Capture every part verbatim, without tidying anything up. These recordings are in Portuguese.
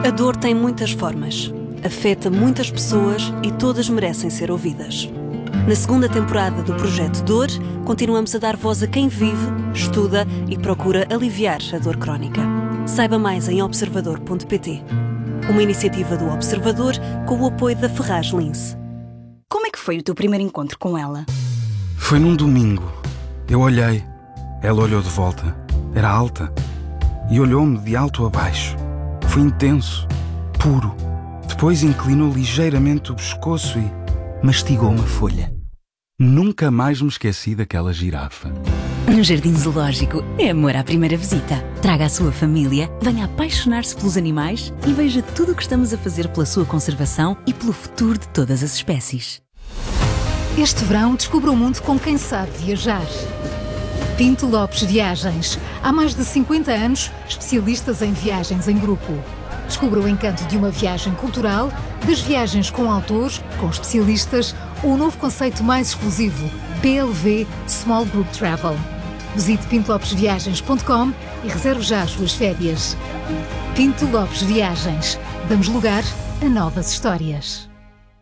A dor tem muitas formas, afeta muitas pessoas e todas merecem ser ouvidas. Na segunda temporada do Projeto Dor, continuamos a dar voz a quem vive, estuda e procura aliviar a dor crónica. Saiba mais em observador ponto pt. Uma iniciativa do Observador com o apoio da Ferraz Lince. Como é que foi o teu primeiro encontro com ela? Foi num domingo. Eu olhei. Ela olhou de volta. Era alta. E olhou-me de alto a baixo. Foi intenso. Puro. Depois inclinou ligeiramente o pescoço e mastigou uma folha. Nunca mais me esqueci daquela girafa. No Jardim Zoológico é amor à primeira visita. Traga a sua família, venha apaixonar-se pelos animais e veja tudo o que estamos a fazer pela sua conservação e pelo futuro de todas as espécies. Este verão descubra o mundo com quem sabe viajar. Pinto Lopes Viagens. Há mais de cinquenta anos, especialistas em viagens em grupo. Descubra o encanto de uma viagem cultural, das viagens com autores, com especialistas, ou o novo conceito mais exclusivo, P L V Small Group Travel. Visite pinto lopes viagens ponto com e reserve já as suas férias. Pinto Lopes Viagens. Damos lugar a novas histórias.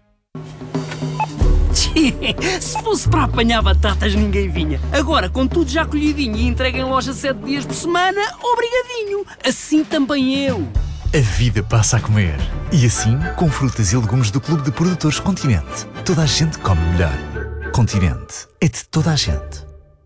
Se fosse para apanhar batatas, ninguém vinha. Agora, com tudo já colhidinho e entregue em loja sete dias por semana, obrigadinho. Assim também eu. A vida passa a comer. E assim, com frutas e legumes do Clube de Produtores Continente. Toda a gente come melhor. Continente é de toda a gente.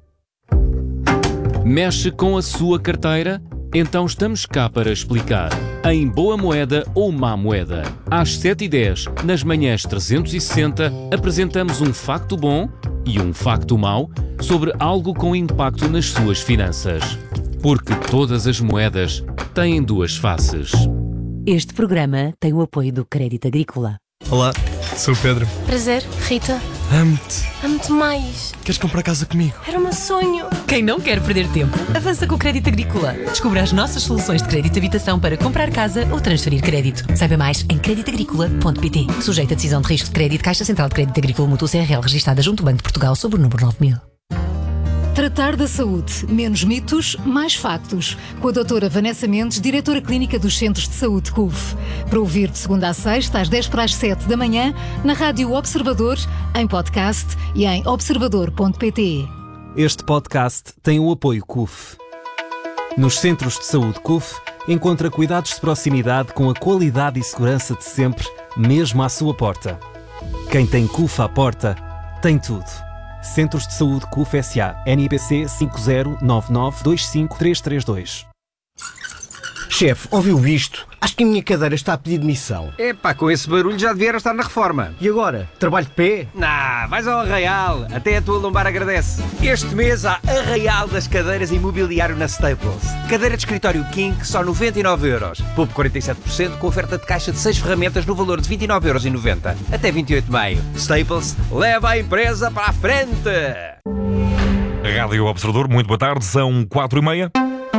Mexe com a sua carteira? Então estamos cá para explicar. Em Boa Moeda ou Má Moeda. Às sete e dez, nas manhãs trezentos e sessenta, apresentamos um facto bom e um facto mau sobre algo com impacto nas suas finanças. Porque todas as moedas têm duas faces. Este programa tem o apoio do Crédito Agrícola. Olá, sou o Pedro. Prazer, Rita. Amo-te. Amo-te mais. Queres comprar casa comigo? Era o meu sonho. Quem não quer perder tempo, avança com o Crédito Agrícola. Descubra as nossas soluções de crédito de habitação para comprar casa ou transferir crédito. Saiba mais em crédito agrícola ponto pt. Sujeito a decisão de risco de crédito, Caixa Central de Crédito Agrícola Mútuo C R L, registada junto ao Banco de Portugal sob o número nove mil. Tratar da saúde. Menos mitos, mais factos. Com a doutora Vanessa Mendes, diretora clínica dos Centros de Saúde C U F. Para ouvir de segunda a sexta, às dez para as sete da manhã, na Rádio Observador, em podcast e em observador ponto pt. Este podcast tem o apoio C U F. Nos Centros de Saúde C U F, encontra cuidados de proximidade com a qualidade e segurança de sempre, mesmo à sua porta. Quem tem C U F à porta, tem tudo. Centros de Saúde C U F S A. N I B C cinco zero nove nove dois cinco três três dois. Chefe, ouviu isto? Acho que a minha cadeira está a pedir demissão. Epá, com esse barulho já devia estar na reforma. E agora? Trabalho de pé? Nah, vais ao Arraial. Até a tua lombar agradece. Este mês há Arraial das cadeiras e mobiliário na Staples. Cadeira de escritório King, só noventa e nove euros. Poupe quarenta e sete por cento com oferta de caixa de seis ferramentas no valor de vinte e nove euros e noventa. Até vinte e oito de maio. Staples, leva a empresa para a frente. Rádio Observador, muito boa tarde. São quatro e meia.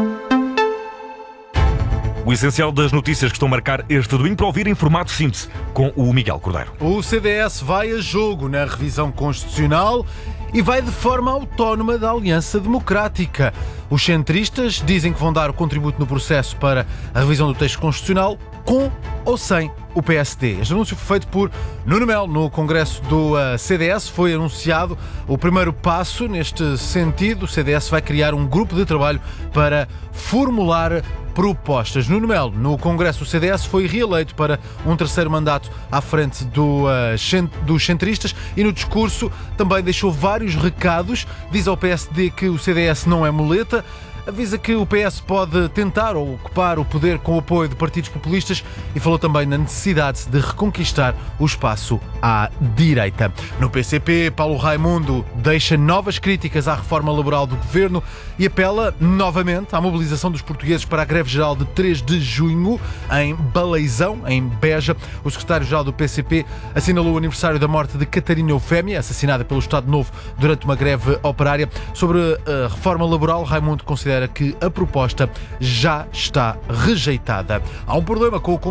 O essencial das notícias que estão a marcar este domingo para ouvir em formato síntese com o Miguel Cordeiro. O C D S vai a jogo na revisão constitucional e vai de forma autónoma da Aliança Democrática. Os centristas dizem que vão dar o contributo no processo para a revisão do texto constitucional com ou sem o P S D. Este anúncio foi feito por Nuno Melo no Congresso do uh, C D S. Foi anunciado o primeiro passo neste sentido. O C D S vai criar um grupo de trabalho para formular propostas. Nuno Melo, no Congresso do C D S, foi reeleito para um terceiro mandato à frente do, uh, cent- dos centristas e no discurso também deixou vários recados. Diz ao P S D que o C D S não é muleta, avisa que o P S pode tentar ou ocupar o poder com o apoio de partidos populistas e falou também na necessidade de reconquistar o espaço à direita. No P C P, Paulo Raimundo deixa novas críticas à reforma laboral do governo e apela novamente à mobilização dos portugueses para a greve geral de três de junho em Baleizão, em Beja. O secretário-geral do P C P assinalou o aniversário da morte de Catarina Eufémia, assassinada pelo Estado Novo durante uma greve operária. Sobre a reforma laboral, Raimundo considera que a proposta já está rejeitada. Há um problema com o